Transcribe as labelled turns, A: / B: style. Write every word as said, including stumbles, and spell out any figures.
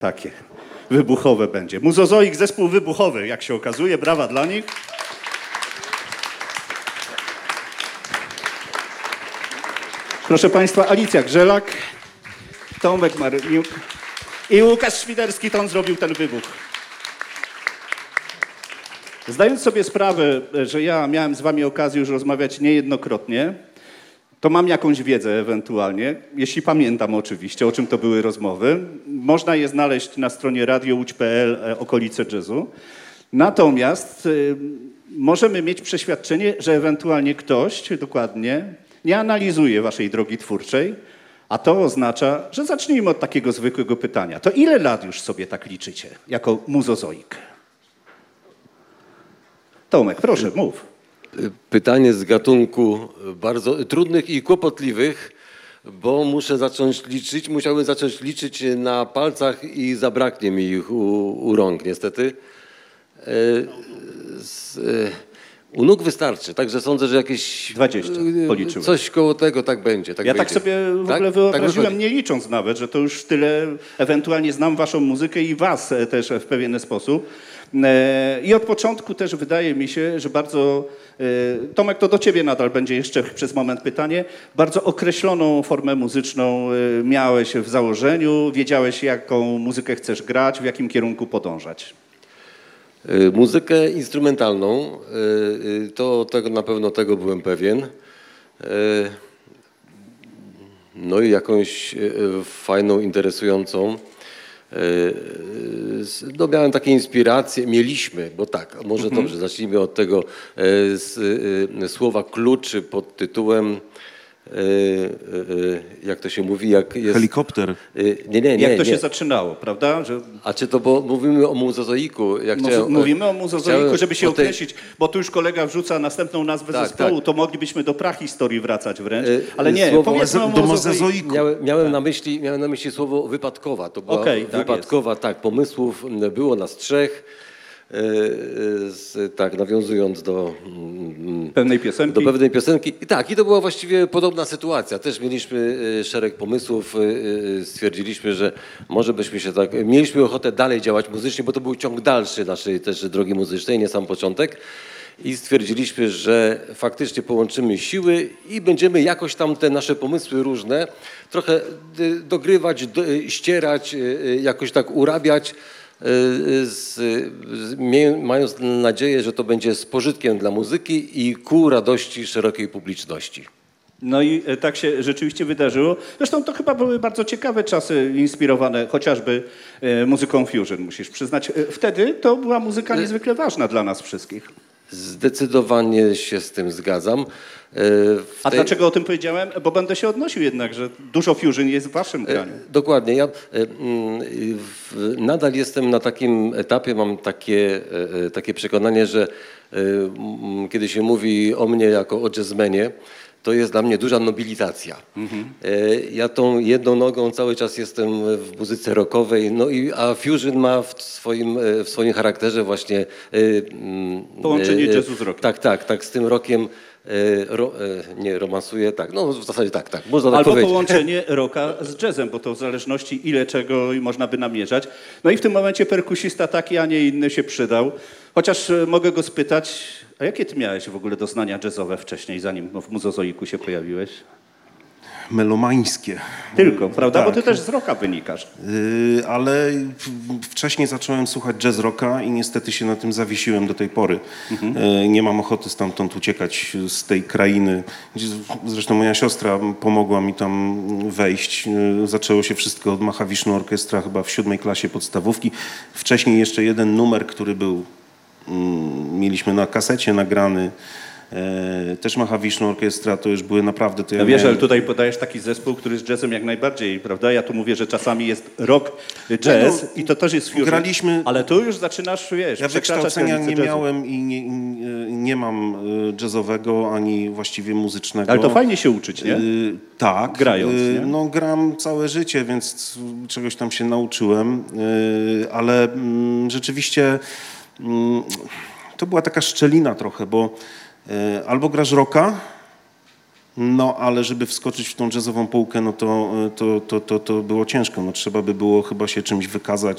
A: Takie. Wybuchowe będzie. Muzozoik, zespół wybuchowy, jak się okazuje. Brawa dla nich. Proszę Państwa, Alicja Grzelak, Tomek Maryniuk i Łukasz Świderski, to on zrobił ten wybuch. Zdając sobie sprawę, że ja miałem z Wami okazję już rozmawiać niejednokrotnie, to mam jakąś wiedzę ewentualnie, jeśli pamiętam oczywiście, o czym to były rozmowy. Można je znaleźć na stronie radio łódź kropka p l okolice jazzu. Natomiast y, możemy mieć przeświadczenie, że ewentualnie ktoś dokładnie nie analizuje Waszej drogi twórczej, a to oznacza, że zacznijmy od takiego zwykłego pytania. To ile lat już sobie tak liczycie jako muzozoik? Tomek, proszę, mów.
B: Pytanie z gatunku bardzo trudnych i kłopotliwych, bo muszę zacząć liczyć, musiałbym zacząć liczyć na palcach i zabraknie mi ich u, u rąk niestety. E, z, e, u nóg wystarczy, także sądzę, że jakieś...
A: dwadzieścia policzyłem.
B: Coś koło tego tak będzie. Tak
A: ja
B: będzie.
A: tak sobie w
B: tak?
A: ogóle wyobraziłem,
B: tak
A: nie licząc nawet, że to już tyle, ewentualnie znam Waszą muzykę i Was też w pewien sposób. I od początku też wydaje mi się, że bardzo, Tomek, to do Ciebie nadal będzie jeszcze przez moment pytanie, bardzo określoną formę muzyczną miałeś w założeniu, wiedziałeś jaką muzykę chcesz grać, w jakim kierunku podążać.
B: Muzykę instrumentalną, to tego, na pewno tego byłem pewien. No i jakąś fajną, interesującą. No, miałem takie inspiracje, mieliśmy, bo tak, może mhm. dobrze, zacznijmy od tego z, słowa klucz pod tytułem, jak to się mówi, jak jest...
C: Helikopter.
B: Nie, nie, nie.
A: Jak to
B: nie.
A: się zaczynało, prawda? Że...
B: A czy to, bo mówimy o muzozoiku. Jak
A: Mów,
B: chciałem,
A: mówimy o muzozoiku, żeby się
B: tej...
A: określić, bo tu już kolega wrzuca następną nazwę tak, zespołu, tak. To moglibyśmy do prahistorii wracać wręcz, ale nie,
B: słowo,
A: powiedzmy o muzozoiku.
B: Miałem, miałem, na myśli, miałem na myśli słowo wypadkowa, to była
A: okay,
B: wypadkowa, tak, tak, pomysłów było nas trzech. Tak, nawiązując do
A: pewnej piosenki.
B: Do pewnej piosenki. I tak, i to była właściwie podobna sytuacja. Też mieliśmy szereg pomysłów, stwierdziliśmy, że może byśmy się tak... Mieliśmy ochotę dalej działać muzycznie, bo to był ciąg dalszy naszej też drogi muzycznej, nie sam początek. I stwierdziliśmy, że faktycznie połączymy siły i będziemy jakoś tam te nasze pomysły różne trochę dogrywać, ścierać, jakoś tak urabiać, Z, z, mając nadzieję, że to będzie z pożytkiem dla muzyki i ku radości szerokiej publiczności.
A: No i tak się rzeczywiście wydarzyło. Zresztą to chyba były bardzo ciekawe czasy, inspirowane chociażby muzyką fusion, musisz przyznać. Wtedy to była muzyka niezwykle ważna dla nas wszystkich.
B: Zdecydowanie się z tym zgadzam.
A: A tej... dlaczego o tym powiedziałem? Bo będę się odnosił jednak, że dużo fusion jest w Waszym graniu.
B: Dokładnie. Ja nadal jestem na takim etapie, mam takie, takie przekonanie, że kiedy się mówi o mnie jako o jazzmenie, to jest dla mnie duża nobilitacja. Mhm. Ja tą jedną nogą cały czas jestem w muzyce rockowej, no i, a fusion ma w swoim, w swoim charakterze właśnie...
A: Połączenie jazzu z rockiem.
B: Tak, tak, tak, z tym rockiem ro, nie romansuje, tak, no w zasadzie tak, tak, można tak
A: Albo
B: powiedzieć.
A: połączenie rocka z jazzem, bo to w zależności ile czego można by namierzać. No i w tym momencie perkusista taki, a nie inny się przydał. Chociaż mogę go spytać, a jakie ty miałeś w ogóle doznania jazzowe wcześniej, zanim w muzozoiku się pojawiłeś?
C: Melomańskie.
A: Tylko, prawda?
C: Tak.
A: Bo ty też z rocka wynikasz.
C: Yy, ale wcześniej zacząłem słuchać jazz rocka i niestety się na tym zawiesiłem do tej pory. Mhm. Yy, nie mam ochoty stamtąd uciekać z tej krainy. Zresztą moja siostra pomogła mi tam wejść. Yy, zaczęło się wszystko od Mahavishnu Orkiestra chyba w siódmej klasie podstawówki. Wcześniej jeszcze jeden numer, który był, yy, mieliśmy na kasecie nagrany. E, też Mahavishnu Orkiestra, to już były naprawdę... To ja
A: no wiesz,
C: miałem...
A: ale tutaj podajesz taki zespół, który z jazzem jak najbardziej, prawda? Ja tu mówię, że czasami jest rock, jazz no, i to też jest fusion,
C: graliśmy...
A: ale tu już zaczynasz, wiesz,
C: ja wykształcenia nie
A: jazzu.
C: miałem i nie, nie mam jazzowego, ani właściwie muzycznego.
A: Ale to fajnie się uczyć, nie?
C: Yy, tak.
A: Grając, nie?
C: Yy, no gram całe życie, więc czegoś tam się nauczyłem, yy, ale yy, rzeczywiście yy, to była taka szczelina trochę, bo albo grasz rocka, No, ale żeby wskoczyć w tą jazzową półkę, no to, to, to, to, to było ciężko. No, trzeba by było chyba się czymś wykazać,